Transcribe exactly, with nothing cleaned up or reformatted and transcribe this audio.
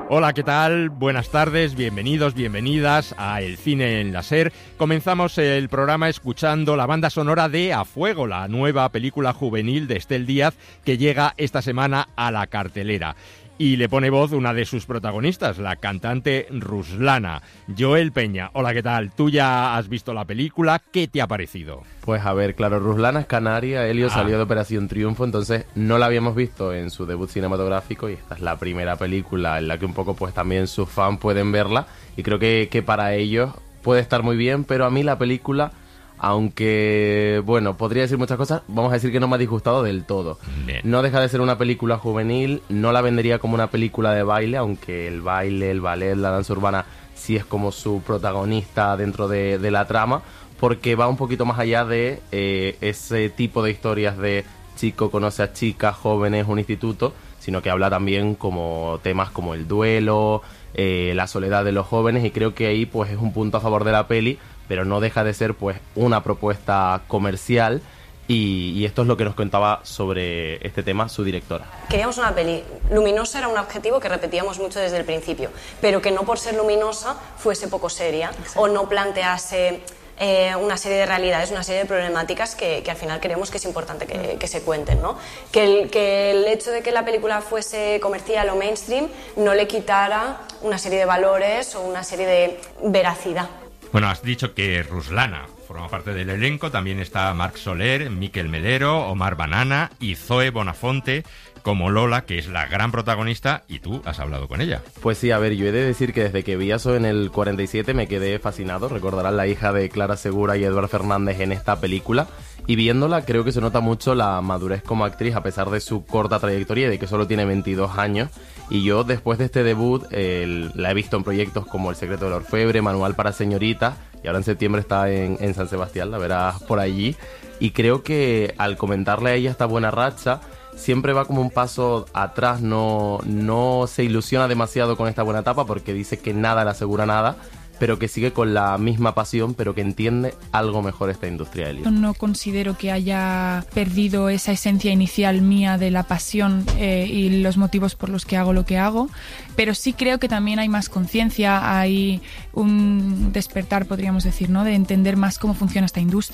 Hola, ¿qué tal? Buenas tardes, bienvenidos, bienvenidas a El Cine en la SER. Comenzamos el programa escuchando la banda sonora de A Fuego, la nueva película juvenil de Estel Díaz que llega esta semana a la cartelera. Y le pone voz una de sus protagonistas, la cantante Ruslana, Joel Peña. Hola, ¿qué tal? Tú ya has visto la película, ¿qué te ha parecido? Pues a ver, claro, Ruslana es canaria, Elio ah. salió de Operación Triunfo, entonces no la habíamos visto en su debut cinematográfico y esta es la primera película en la que un poco pues también sus fans pueden verla y creo que, que para ellos puede estar muy bien, pero a mí la película... Aunque, bueno, podría decir muchas cosas, vamos a decir que no me ha disgustado del todo. Bien. No deja de ser una película juvenil, no la vendería como una película de baile, aunque el baile, el ballet, la danza urbana sí es como su protagonista dentro de, de la trama, porque va un poquito más allá de eh, ese tipo de historias de chico conoce a chicas, jóvenes, un instituto, sino que habla también como temas como el duelo, eh, la soledad de los jóvenes, y creo que ahí pues es un punto a favor de la peli, pero no deja de ser pues una propuesta comercial y, y esto es lo que nos contaba sobre este tema su directora. Queríamos una peli luminosa, era un objetivo que repetíamos mucho desde el principio, pero que no por ser luminosa fuese poco seria. Exacto. O no plantease eh, una serie de realidades, una serie de problemáticas que, que al final creemos que es importante que, que se cuenten, ¿no? Que el, que el hecho de que la película fuese comercial o mainstream no le quitara una serie de valores o una serie de veracidad. Bueno, has dicho que Ruslana forma parte del elenco, también está Marc Soler, Miquel Melero, Omar Banana y Zoe Bonafonte como Lola, que es la gran protagonista, y tú has hablado con ella. Pues sí, a ver, yo he de decir que desde que vi a Zoe en el cuarenta y siete me quedé fascinado. Recordarán la hija de Clara Segura y Eduard Fernández en esta película. Y viéndola creo que se nota mucho la madurez como actriz a pesar de su corta trayectoria y de que solo tiene veintidós años. Y yo después de este debut el, la he visto en proyectos como El secreto del orfebre, Manual para señoritas, y ahora en septiembre está en, en San Sebastián, la verás por allí. Y creo que al comentarle a ella esta buena racha, siempre va como un paso atrás, no, no se ilusiona demasiado con esta buena etapa porque dice que nada le asegura nada, pero que sigue con la misma pasión, pero que entiende algo mejor esta industria, Elio. No considero que haya perdido esa esencia inicial mía de la pasión eh, y los motivos por los que hago lo que hago, pero sí creo que también hay más conciencia, hay un despertar, podríamos decir, ¿no?, de entender más cómo funciona esta industria.